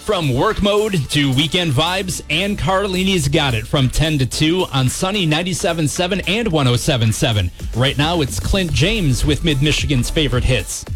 From work mode to weekend vibes, Ann Carlini's got it from 10 to 2 on Sunny 97.7 and 107.7. Right now, it's Clint James with Mid-Michigan's favorite hits.